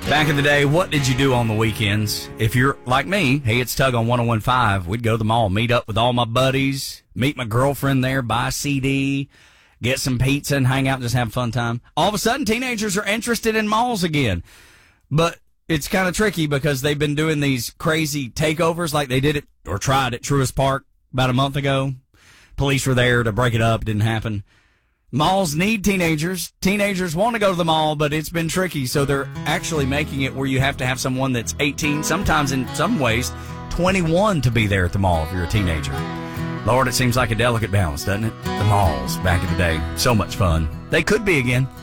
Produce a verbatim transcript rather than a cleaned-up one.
Back in the day, what did you do on the weekends? If you're like me, hey, it's Tug on one oh one point five. We'd go to the mall, meet up with all my buddies, meet my girlfriend there, buy a C D, get some pizza and hang out and just have a fun time. All of a sudden, teenagers are interested in malls again. But it's kind of tricky because they've been doing these crazy takeovers like they did it or tried at Truist Park about a month ago. Police were there to break it up. It didn't happen. Malls need teenagers. Teenagers want to go to the mall, but it's been tricky. So they're actually making it where you have to have someone that's eighteen, sometimes in some ways twenty-one to be there at the mall if you're a teenager. Lord, it seems like a delicate balance, doesn't it? The malls back in the day. So much fun. They could be again.